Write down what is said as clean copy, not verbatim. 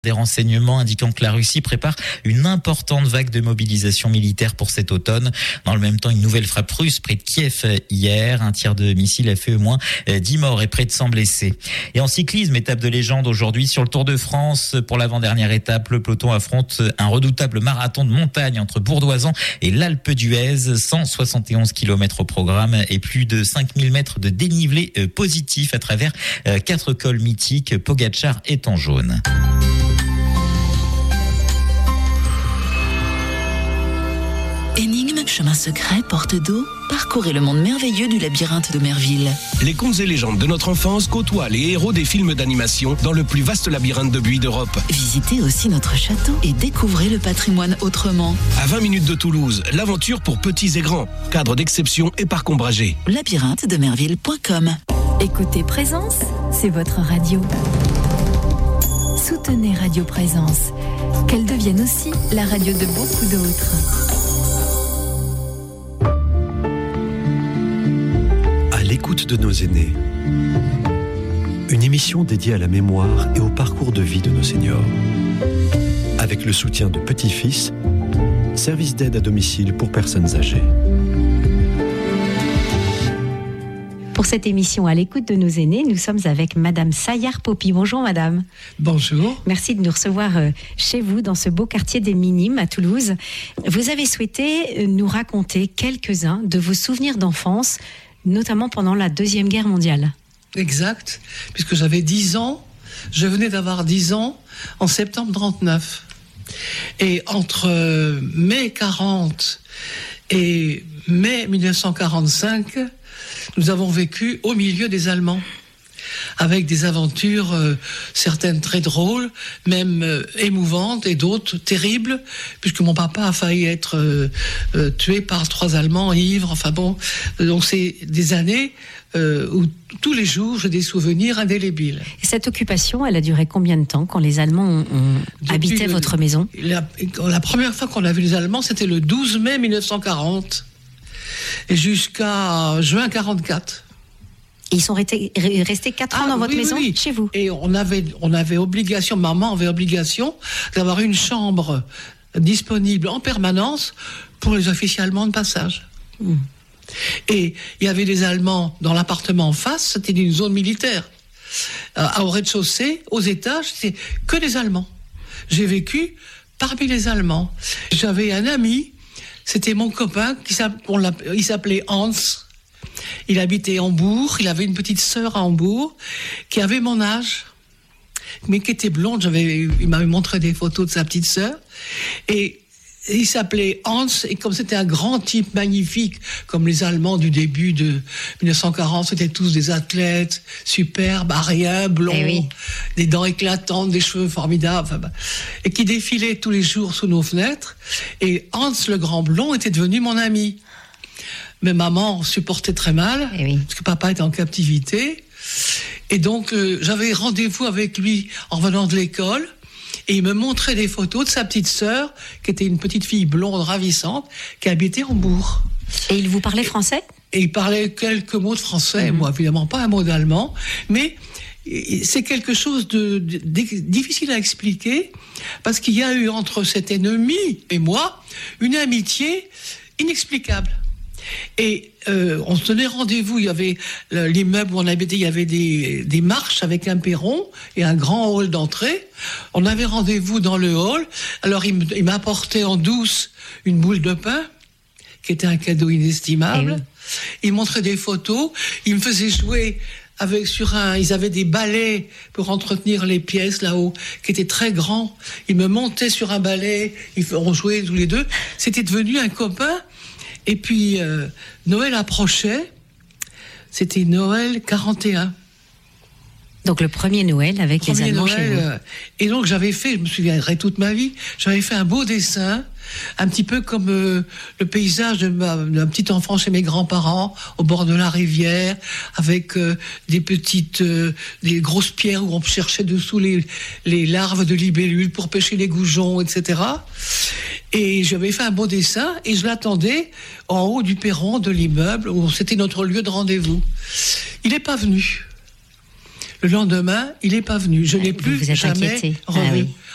Des renseignements indiquant que la Russie prépare une importante vague de mobilisation militaire pour cet automne. Dans le même temps, une nouvelle frappe russe près de Kiev hier. Un tir de missile a fait au moins 10 morts et près de 100 blessés. Et en cyclisme, étape de légende aujourd'hui sur le Tour de France. Pour l'avant-dernière étape, le peloton affronte un redoutable marathon de montagne entre Bourdoisan et l'Alpe d'Huez. 171 km au programme et plus de 5000 mètres de dénivelé positif à travers 4 cols mythiques. Pogačar est en jaune. Énigmes, chemins secrets, portes d'eau, parcourez le monde merveilleux du labyrinthe d'Omerville. Les contes et légendes de notre enfance côtoient les héros des films d'animation dans le plus vaste labyrinthe de buis d'Europe. Visitez aussi notre château et découvrez le patrimoine autrement. À 20 minutes de Toulouse, l'aventure pour petits et grands. Cadre d'exception et parc ombragé. labyrinthe-demerville.com. Écoutez Présence, c'est votre radio. Soutenez Radio Présence, qu'elle devienne aussi la radio de beaucoup d'autres. À l'écoute de nos aînés. Une émission dédiée à la mémoire et au parcours de vie de nos seniors. Avec le soutien de Petit-Fils, service d'aide à domicile pour personnes âgées. Pour cette émission à l'écoute de nos aînés, nous sommes avec Madame Saillard-Popi. Bonjour Madame. Bonjour. Merci de nous recevoir chez vous dans ce beau quartier des Minimes à Toulouse. Vous avez souhaité nous raconter quelques-uns de vos souvenirs d'enfance, notamment pendant la Deuxième Guerre mondiale. Exact, puisque j'avais 10 ans, je venais d'avoir 10 ans en septembre 1939. Et entre mai 40 et mai 1945, nous avons vécu au milieu des Allemands, avec des aventures, certaines très drôles, même émouvantes, et d'autres terribles, puisque mon papa a failli être tué par 3 Allemands ivres. Enfin bon, donc c'est des années où tous les jours j'ai des souvenirs indélébiles. Et cette occupation, elle a duré combien de temps quand les Allemands ont habité votre maison ? La première fois qu'on a vu les Allemands, c'était le 12 mai 1940. Et jusqu'à juin 44. Et ils sont restés 4 ans dans votre maison, oui. Chez vous. Et on avait obligation, maman avait obligation d'avoir une chambre disponible en permanence pour les officiers allemands de passage. Et il y avait des Allemands dans l'appartement en face, c'était une zone militaire. Au rez-de-chaussée, aux étages, c'était que des Allemands. J'ai vécu parmi les Allemands. J'avais un ami. C'était mon copain, il s'appelait Hans. Il habitait Hambourg, il avait une petite sœur à Hambourg, qui avait mon âge, mais qui était blonde. Il m'avait montré des photos de sa petite sœur. Et il s'appelait Hans, et comme c'était un grand type magnifique, comme les Allemands du début de 1940, c'était tous des athlètes, superbes, ariens, blonds, des dents éclatantes, des cheveux formidables, et qui défilaient tous les jours sous nos fenêtres. Et Hans, le grand blond, était devenu mon ami. Mais maman supportait très mal, parce que papa était en captivité. Et donc, j'avais rendez-vous avec lui en revenant de l'école. Et il me montrait des photos de sa petite sœur, qui était une petite fille blonde ravissante, qui habitait Hambourg. Et il vous parlait français ? Et il parlait quelques mots de français, moi évidemment pas un mot d'allemand, mais c'est quelque chose de difficile à expliquer, parce qu'il y a eu entre cet ennemi et moi une amitié inexplicable. Et on se donnait rendez-vous, il y avait l'immeuble où on habitait, il y avait des marches avec un perron et un grand hall d'entrée. On avait rendez-vous dans le hall. Alors il m'apportait en douce une boule de pain, qui était un cadeau inestimable. Il montrait des photos, il me faisait jouer ils avaient des balais pour entretenir les pièces là-haut, qui étaient très grands. Il me montait sur un balai, on jouait tous les deux. C'était devenu un copain. Et puis, Noël approchait, c'était Noël 41. Donc le premier Noël avec les Allemands chez vous. Et donc j'avais fait, je me souviendrai toute ma vie, j'avais fait un beau dessin, un petit peu comme le paysage d'un petit enfant chez mes grands-parents, au bord de la rivière, avec des grosses pierres où on cherchait dessous les larves de libellules pour pêcher les goujons, etc. Et j'avais fait un beau dessin et je l'attendais en haut du perron de l'immeuble où c'était notre lieu de rendez-vous. Il n'est pas venu. Le lendemain, il n'est pas venu. Je n'ai plus jamais revu.